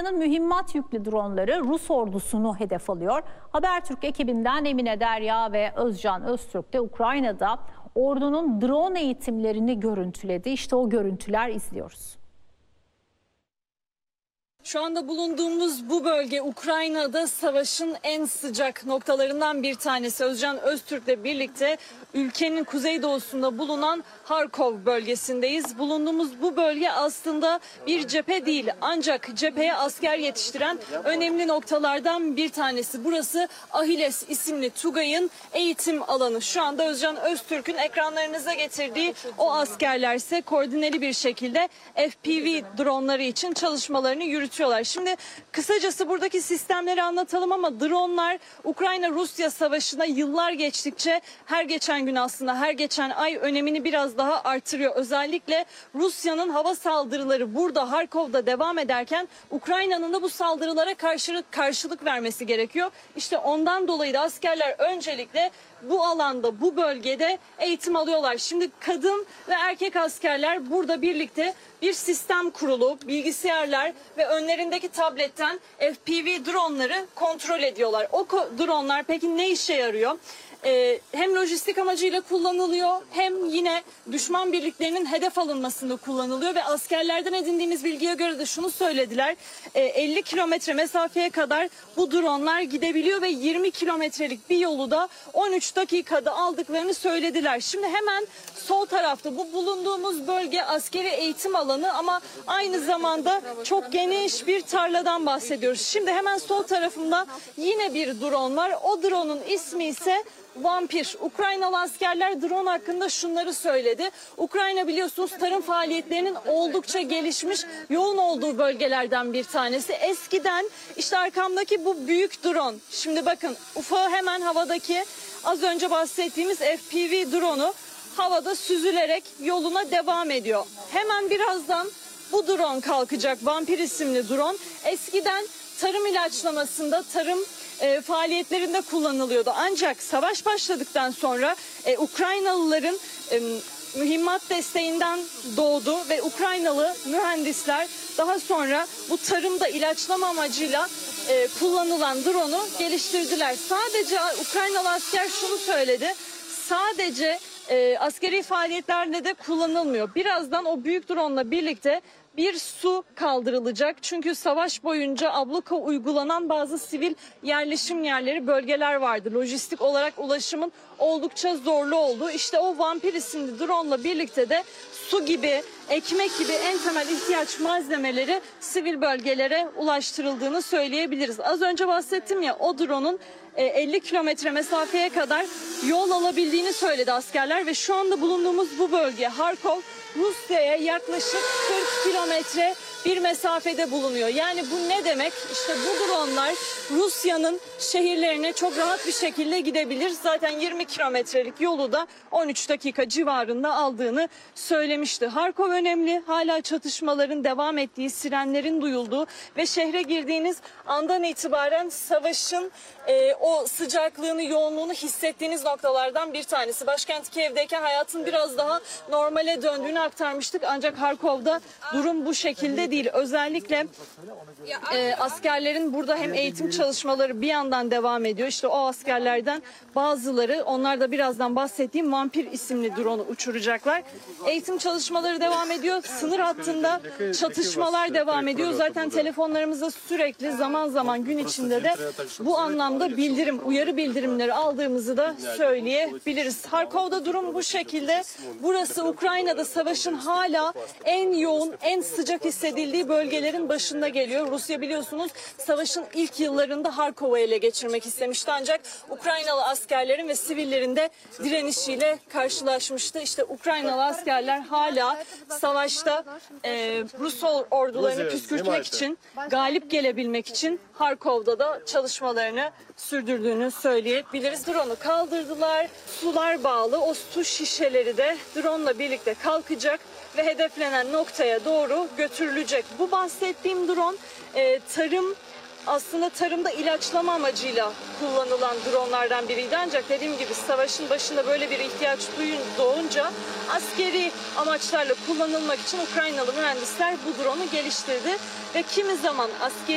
Ukrayna'nın mühimmat yüklü dronları Rus ordusunu hedef alıyor. Habertürk ekibinden Emine Derya ve Özcan Öztürk de Ukrayna'da ordunun drone eğitimlerini görüntüledi. İşte o görüntüler, izliyoruz. Şu anda bulunduğumuz bu bölge Ukrayna'da savaşın en sıcak noktalarından bir tanesi. Özcan Öztürk'le birlikte ülkenin kuzeydoğusunda bulunan Harkov bölgesindeyiz. Bulunduğumuz bu bölge aslında bir cephe değil, ancak cepheye asker yetiştiren önemli noktalardan bir tanesi. Burası Ahiles isimli Tugay'ın eğitim alanı. Şu anda Özcan Öztürk'ün ekranlarınıza getirdiği o askerlerse koordineli bir şekilde FPV dronları için çalışmalarını yürütüyorlar. Şimdi kısacası buradaki sistemleri anlatalım ama dronlar Ukrayna-Rusya savaşına yıllar geçtikçe her geçen gün, aslında her geçen ay önemini biraz daha artırıyor. Özellikle Rusya'nın hava saldırıları burada Harkov'da devam ederken Ukrayna'nın da bu saldırılara karşılık vermesi gerekiyor. İşte ondan dolayı da askerler öncelikle bu alanda, bu bölgede eğitim alıyorlar. Şimdi kadın ve erkek askerler burada birlikte bir sistem kurulu, bilgisayarlar ve önlerindeki tabletten FPV dronları kontrol ediyorlar. O dronlar peki ne işe yarıyor? Hem lojistik amacıyla kullanılıyor, hem yine düşman birliklerinin hedef alınmasında kullanılıyor ve askerlerden edindiğimiz bilgiye göre de şunu söylediler: 50 kilometre mesafeye kadar bu dronlar gidebiliyor ve 20 kilometrelik bir yolu da 13 dakikada aldıklarını söylediler. Şimdi hemen sol tarafta bu bulunduğumuz bölge askeri eğitim alanı ama aynı zamanda çok geniş bir tarladan bahsediyoruz. Şimdi hemen sol tarafımda yine bir drone var. O drone'un ismi ise Vampir. Ukraynalı askerler drone hakkında şunları söyledi. Ukrayna biliyorsunuz tarım faaliyetlerinin oldukça gelişmiş, yoğun olduğu bölgelerden bir tanesi. Eskiden işte arkamdaki bu büyük drone. Şimdi bakın, ufağı hemen havadaki az önce bahsettiğimiz FPV drone'u havada süzülerek yoluna devam ediyor. Hemen birazdan bu drone kalkacak. Vampir isimli drone. Eskiden tarım ilaçlamasında, tarım faaliyetlerinde kullanılıyordu. Ancak savaş başladıktan sonra Ukraynalıların mühimmat desteğinden doğdu ve Ukraynalı mühendisler daha sonra bu tarımda ilaçlama amacıyla kullanılan drone'u geliştirdiler. Sadece Ukraynalı asker şunu söyledi: sadece askeri faaliyetlerde de kullanılmıyor. Birazdan o büyük drone'la birlikte bir su kaldırılacak. Çünkü savaş boyunca abluka uygulanan bazı sivil yerleşim yerleri, bölgeler vardı. Lojistik olarak ulaşımın oldukça zorlu olduğu. İşte o Vampir isimli drone'la birlikte de su gibi, ekmek gibi en temel ihtiyaç malzemeleri sivil bölgelere ulaştırıldığını söyleyebiliriz. Az önce bahsettim ya, o drone'un 50 kilometre mesafeye kadar yol alabildiğini söyledi askerler ve şu anda bulunduğumuz bu bölge Harkov, Rusya'ya yaklaşık 40 kilometre bir mesafede bulunuyor. Yani bu ne demek? İşte bu dronlar Rusya'nın şehirlerine çok rahat bir şekilde gidebilir. Zaten 20 kilometrelik yolu da 13 dakika civarında aldığını söylemişti. Harkov önemli. Hala çatışmaların devam ettiği, sirenlerin duyulduğu ve şehre girdiğiniz andan itibaren savaşın o sıcaklığını, yoğunluğunu hissettiğiniz noktalardan bir tanesi. Başkent Kiev'deyken hayatın biraz daha normale döndüğünü aktarmıştık. Ancak Harkov'da durum bu şekilde değil. Özellikle askerlerin burada hem eğitim çalışmaları bir yandan devam ediyor. İşte o askerlerden bazıları, onlar da birazdan bahsettiğim Vampir isimli drone'u uçuracaklar. Eğitim çalışmaları devam ediyor. Sınır hattında çatışmalar devam ediyor. Zaten telefonlarımızda sürekli zaman zaman gün içinde de bu anlamda uyarı bildirimleri aldığımızı da söyleyebiliriz. Harkov'da durum bu şekilde. Burası Ukrayna'da savaşın hala en yoğun, en sıcak hissedildiği bölgelerin başında geliyor. Rusya biliyorsunuz savaşın ilk yıllarında Harkov'u ele geçirmek istemişti, ancak Ukraynalı askerlerin ve sivillerin de direnişiyle karşılaşmıştı. İşte Ukraynalı askerler hala savaşta Rus ordularını püskürtmek için, galip gelebilmek için Harkov'da da çalışmalarını sürdürdüğünü söyleyebiliriz. Drone'u kaldırdılar. Sular bağlı. O su şişeleri de drone'la birlikte kalkacak ve hedeflenen noktaya doğru götürülecek. Bu bahsettiğim drone aslında tarımda ilaçlama amacıyla kullanılan dronlardan biriydi. Ancak dediğim gibi savaşın başında böyle bir ihtiyaç doğunca askeri amaçlarla kullanılmak için Ukraynalı mühendisler bu drone'u geliştirdi ve kimi zaman askeri